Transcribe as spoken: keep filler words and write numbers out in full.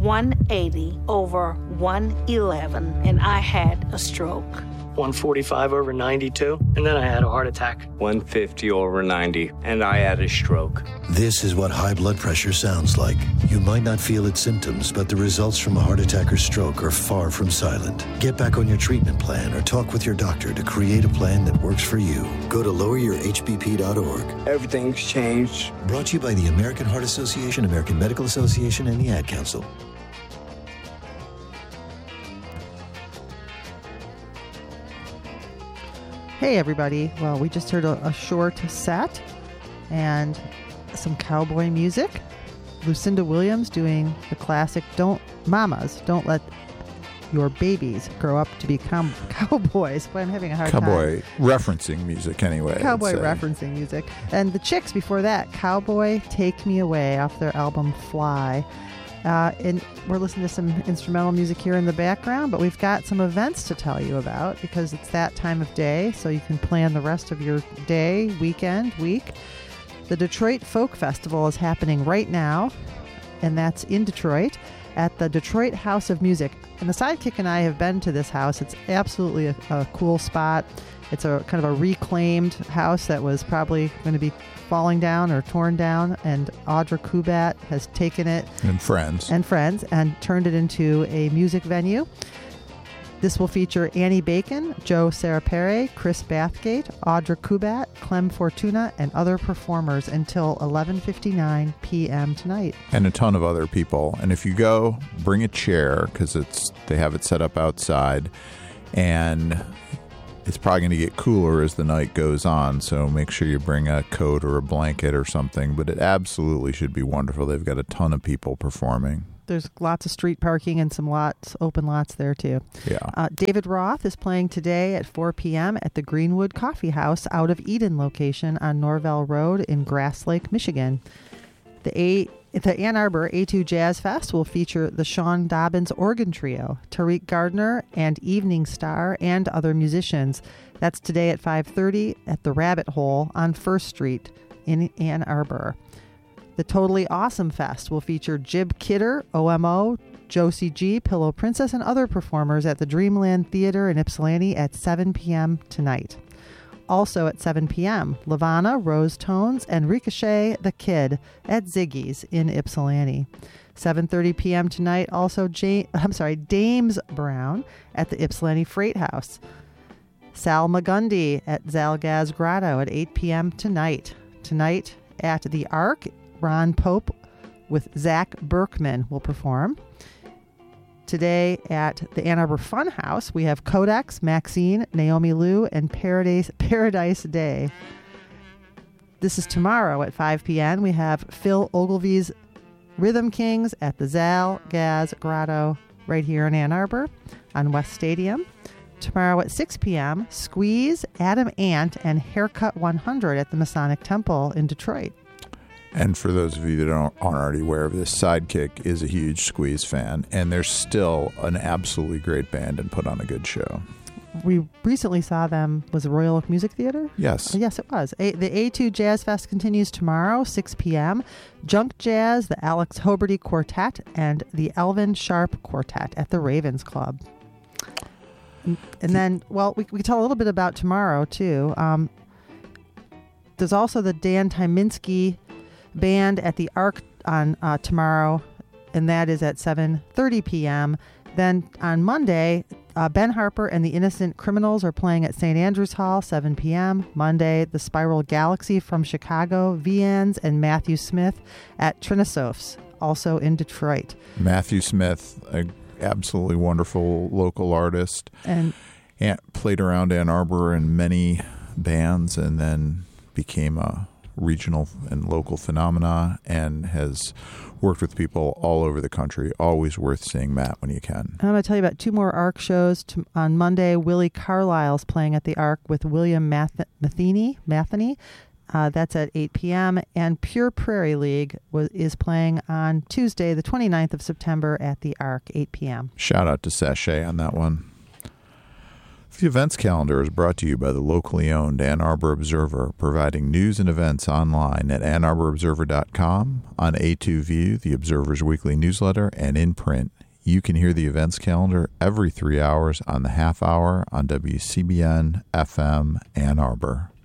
one eighty over one eleven, and I had a stroke. one forty-five over ninety-two, and then I had a heart attack. one fifty over ninety, and I had a stroke. This is what high blood pressure sounds like. You might not feel its symptoms, but the results from a heart attack or stroke are far from silent. Get back on your treatment plan or talk with your doctor to create a plan that works for you. Go to lower your h b p dot org. Everything's changed. Brought to you by the American Heart Association, American Medical Association, and the Ad Council. Hey everybody, well we just heard a, a short set and some cowboy music. Lucinda Williams doing the classic Don't Mamas, Don't Let Your Babies Grow Up to Become Cowboys. But I'm having a hard Cowboy time. referencing music anyway. Cowboy referencing music. And the Chicks before that, Cowboy Take Me Away off their album Fly. Uh, and we're listening to some instrumental music here in the background, but we've got some events to tell you about because it's that time of day, so you can plan the rest of your day, weekend, week. The Detroit Folk Festival is happening right now, and that's in Detroit at the Detroit House of Music. And the Sidekick and I have been to this house. It's absolutely a, a cool spot. It's a kind of a reclaimed house that was probably going to be falling down or torn down, and Audra Kubat has taken it and friends and friends and turned it into a music venue. This will feature Annie Bacon, Joe Sarapere, Chris Bathgate, Audra Kubat, Clem Fortuna, and other performers until eleven fifty-nine p.m. tonight. And a ton of other people. And if you go, bring a chair because it's they have it set up outside, and it's probably going to get cooler as the night goes on, so make sure you bring a coat or a blanket or something. But it absolutely should be wonderful. They've got a ton of people performing. There's lots of street parking and some lots, open lots there, too. Yeah. Uh, David Roth is playing today at four p.m. at the Greenwood Coffee House out of Eden location on Norvell Road in Grass Lake, Michigan. The A... The Ann Arbor A two Jazz Fest will feature the Sean Dobbins Organ Trio, Tariq Gardner, and Evening Star, and other musicians. That's today at five thirty at the Rabbit Hole on First Street in Ann Arbor. The Totally Awesome Fest will feature Jib Kidder, O M O, Josie G, Pillow Princess, and other performers at the Dreamland Theater in Ypsilanti at seven p.m. tonight. Also at seven p.m., Lavana, Rose Tones, and Ricochet the Kid at Ziggy's in Ypsilanti. seven thirty p.m. tonight, also J- I'm sorry, Dames Brown at the Ypsilanti Freight House. Sal Magundi at Zalgaz Grotto at eight p.m. tonight. Tonight at the Ark, Ron Pope with Zach Berkman will perform. Today at the Ann Arbor Fun House, we have Codex, Maxine, Naomi Liu, and Paradise Paradise Day. This is tomorrow at five p.m. We have Phil Ogilvy's Rhythm Kings at the Zal Gaz Grotto right here in Ann Arbor on West Stadium. Tomorrow at six p.m., Squeeze, Adam Ant, and Haircut one hundred at the Masonic Temple in Detroit. And for those of you that aren't already aware of this, Sidekick is a huge Squeeze fan, and they're still an absolutely great band and put on a good show. We recently saw them, was it Royal Oak Music Theater? Yes. Yes, it was. A, the A two Jazz Fest continues tomorrow, six p.m. Junk Jazz, the Alex Hoberty Quartet, and the Elvin Sharp Quartet at the Ravens Club. And, and then, well, we, we can tell a little bit about tomorrow, too. Um, there's also the Dan Tyminski Band at the Ark on uh, tomorrow, and that is at seven thirty p.m. Then on Monday, uh, Ben Harper and the Innocent Criminals are playing at Saint Andrews Hall, seven p.m. Monday, the Spiral Galaxy from Chicago, V Ns, and Matthew Smith at Trinosophes, also in Detroit. Matthew Smith, an absolutely wonderful local artist, and, and played around Ann Arbor in many bands, and then became a regional and local phenomena, and has worked with people all over the country. Always worth seeing Matt when you can. I'm going to tell you about two more Ark shows. To, on Monday, Willie Carlisle's playing at the Ark with William Math- Matheny. Matheny. Uh, that's at eight p.m. And Pure Prairie League was, is playing on Tuesday, the twenty-ninth of September at the Ark, eight p.m. Shout out to Sachet on that one. The events calendar is brought to you by the locally owned Ann Arbor Observer, providing news and events online at ann arbor observer dot com, on A two View, the Observer's weekly newsletter, and in print. You can hear the events calendar every three hours on the half hour on W C B N F M Ann Arbor.